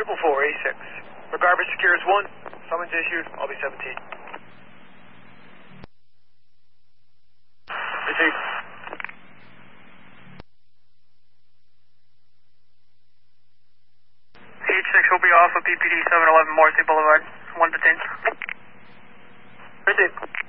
Triple 486. For garbage secures 1. Summons issued. I'll be 17. Receive. H6 will be off of BPD 711 Morrissey Boulevard. 1 to 10. Receive.